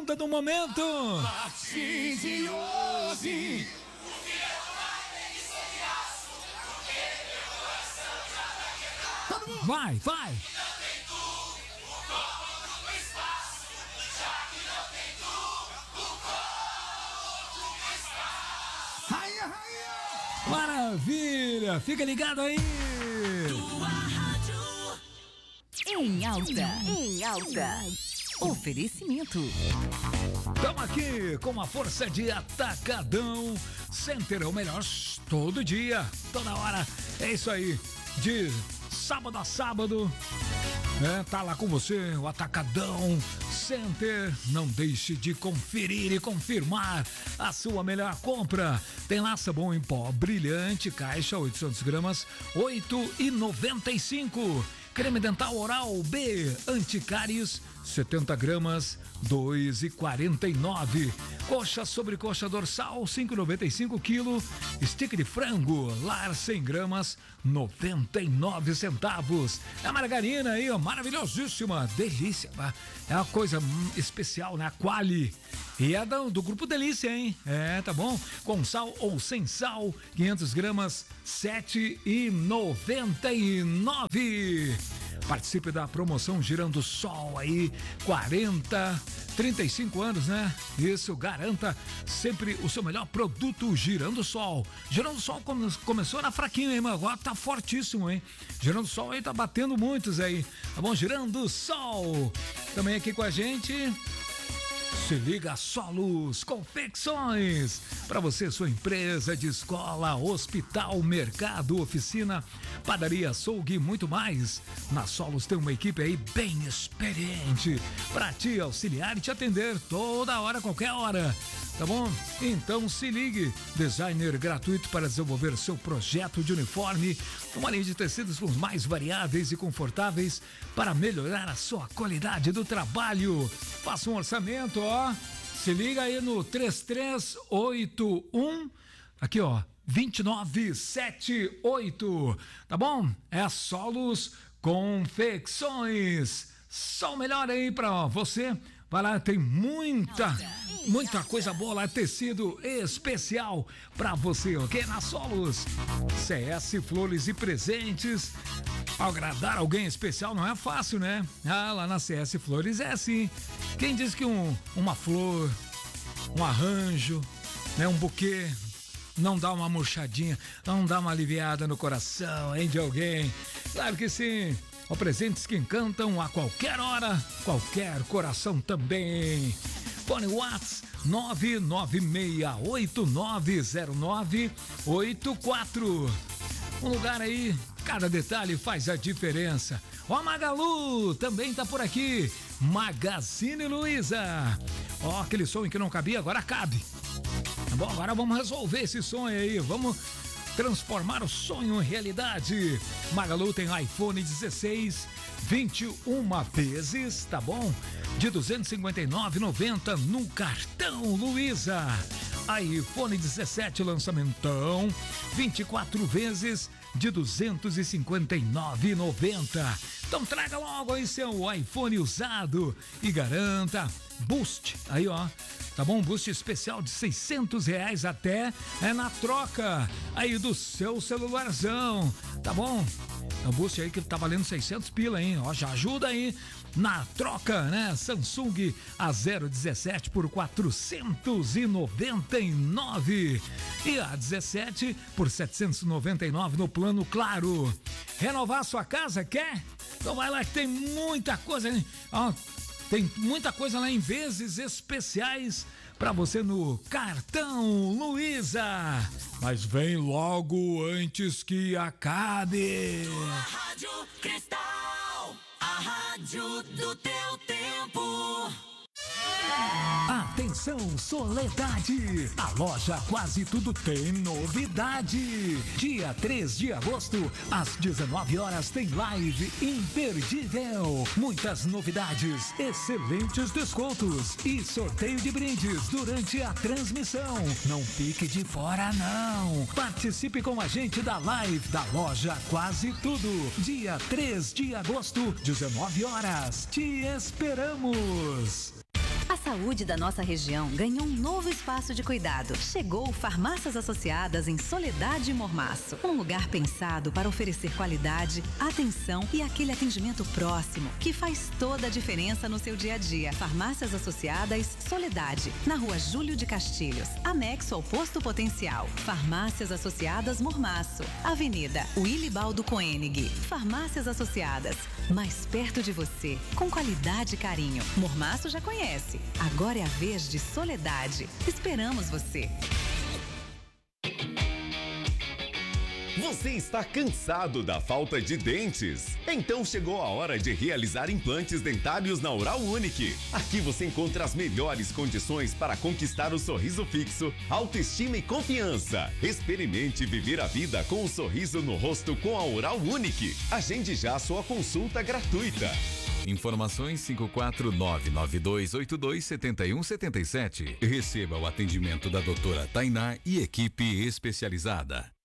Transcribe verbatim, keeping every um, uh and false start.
banda do momento. A partir de hoje. Vai, vai. Maravilha! Fica ligado aí! Tua rádio em alta, em alta. Oferecimento. Estamos aqui com a força de Atacadão Center, o melhor todo dia, toda hora. É isso aí, de sábado a sábado, né? Tá lá com você, o Atacadão Center. Não deixe de conferir e confirmar a sua melhor compra. Tem lá sabão em pó brilhante, caixa oitocentos gramas, oito reais e noventa e cinco centavos. Creme dental oral B, anticáries, setenta gramas, dois reais e quarenta e nove centavos. Coxa sobre coxa dorsal, cinco reais e noventa e cinco centavos. Stick de frango, lar cem gramas, noventa e nove centavos. É a margarina aí, ó, maravilhosíssima, delícia. É uma coisa especial, né? A Quali. E é do, do Grupo Delícia, hein? É, tá bom? Com sal ou sem sal, quinhentas gramas, sete reais e noventa e nove centavos. Participe da promoção Girando Sol aí, quarenta, trinta e cinco anos, né? Isso, garanta sempre o seu melhor produto Girando Sol. Girando Sol come, começou na fraquinha, hein, mano? Agora tá fortíssimo, hein? Girando Sol aí tá batendo muitos aí, tá bom? Girando Sol. Também aqui com a gente... Se liga, Solos Confecções. Para você, sua empresa de escola, hospital, mercado, oficina, padaria, açougue e muito mais. Na Solos tem uma equipe aí bem experiente para te auxiliar e te atender toda hora, qualquer hora. Tá bom? Então se ligue. Designer gratuito para desenvolver seu projeto de uniforme. Uma linha de tecidos os mais variáveis e confortáveis para melhorar a sua qualidade do trabalho. Faça um orçamento, ó. Se liga aí no três três oito um. Aqui, ó. dois nove sete oito. Tá bom? É a Solos Confecções. Só o melhor aí pra você. Vai lá, tem muita, muita coisa boa lá, tecido especial pra você, ok? Na Solos, C S Flores e Presentes. Agradar alguém especial não é fácil, né? Ah, lá na C S Flores é assim. Quem diz que um, uma flor, um arranjo, né, um buquê, não dá uma murchadinha, não dá uma aliviada no coração, hein, de alguém? Claro que sim. Ó, presentes que encantam a qualquer hora, qualquer coração também. Fone Whats nove nove seis oito nove zero nove oito quatro. Um lugar aí, cada detalhe faz a diferença. Ó, a Magalu também tá por aqui. Magazine Luiza. Ó, aquele sonho que não cabia, agora cabe. Tá bom, agora vamos resolver esse sonho aí, vamos transformar o sonho em realidade. Magalu tem iPhone dezesseis, vinte e uma vezes, tá bom? De duzentos e cinquenta e nove reais e noventa centavos no cartão Luiza. iPhone dezessete lançamentão, vinte e quatro vezes de duzentos e cinquenta e nove reais e noventa centavos. Então traga logo aí seu iPhone usado e garanta Boost. Aí, ó. Tá bom? Boost especial de seiscentos reais até é na troca aí do seu celularzão, tá bom? É um Boost aí que tá valendo seiscentos pila, hein? Ó, já ajuda aí na troca, né? Samsung A zero dezessete por quatrocentos e noventa e nove e A dezessete por setecentos e noventa e nove no plano Claro. Renovar sua casa, quer? Então vai lá que tem muita coisa, hein? Ó, tem muita coisa lá em vezes especiais pra você no cartão Luiza. Mas vem logo antes que acabe. Tua Rádio Cristal, a rádio do teu tempo. Atenção, Soledade! A loja Quase Tudo tem novidade! Dia três de agosto, às dezenove horas, tem live imperdível! Muitas novidades, excelentes descontos e sorteio de brindes durante a transmissão. Não fique de fora, não! Participe com a gente da live da loja Quase Tudo. Dia três de agosto, dezenove horas. Te esperamos! A A saúde da nossa região ganhou um novo espaço de cuidado. Chegou Farmácias Associadas em Soledade e Mormaço. Um lugar pensado para oferecer qualidade, atenção e aquele atendimento próximo que faz toda a diferença no seu dia a dia. Farmácias Associadas Soledade, na Rua Júlio de Castilhos, anexo ao Posto Potencial. Farmácias Associadas Mormaço, Avenida Wilibaldo Koenig. Farmácias Associadas, mais perto de você, com qualidade e carinho. Mormaço já conhece. Agora é a vez de Soledade. Esperamos você. Você está cansado da falta de dentes? Então chegou a hora de realizar implantes dentários na Oral Unique. Aqui você encontra as melhores condições para conquistar o sorriso fixo, autoestima e confiança. Experimente viver a vida com um sorriso no rosto com a Oral Unique. Agende já a sua consulta gratuita. Informações cinco quatro nove nove dois oito dois sete um sete sete. Receba o atendimento da doutora Tainá e equipe especializada.